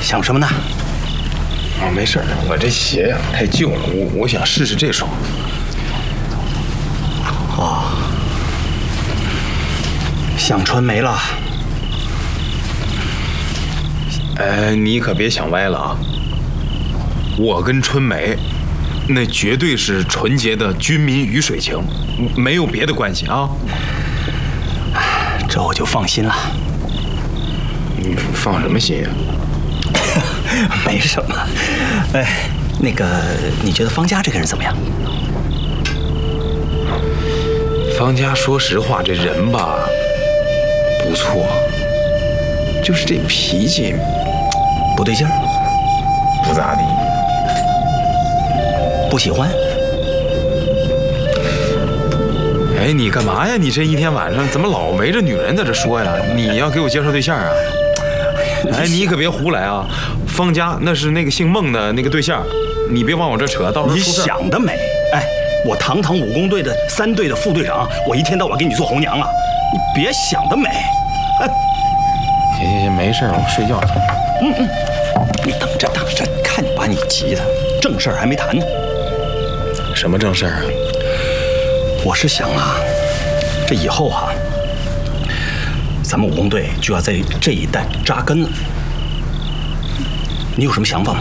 想什么呢？ 啊，没事儿，我这鞋呀太旧了，我想试试这双。 哦，想春梅了。 你可别想歪了啊！我跟春梅，那绝对是纯洁的军民鱼水情，没有别的关系啊。 这我就放心了。 你放什么心呀？ 没什么。那个，你觉得方家这个人怎么样？ 方家，说实话，这人吧不错，就是这脾气不对劲儿， 不咋地。 不喜欢？ 哎，你干嘛呀？你这一天晚上怎么老围着女人在这说呀？你要给我介绍对象啊？哎，你可别胡来啊！方家那是那个姓孟的那个对象，你别往我这扯，到时候你出事。 想得美！哎，我堂堂武工队的3队的副队长，我一天到晚给你做红娘啊！你别想得美！ 行，没事，我睡觉去。 你等着，看把你急的，正事儿还没谈呢。 什么正事儿啊？ 我是想啊，这以后啊，咱们武工队就要在这一带扎根了。你有什么想法吗？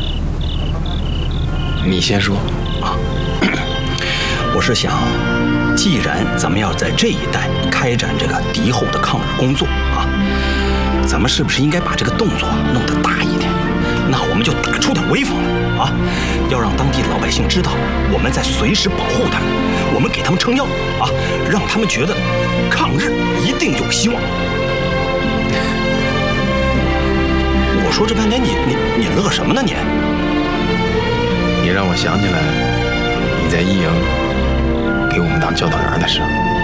你先说啊。我是想，既然咱们要在这一带开展这个敌后的抗日工作啊，咱们是不是应该把这个动作弄得大一点？那我们就打出点威风来啊！要让当地的老百姓知道，我们在随时保护他们，我们给他们撑腰啊，让他们觉得抗日一定有希望。我说这半天，你乐什么呢你？ 你让我想起来你在一营给我们当教导员的事。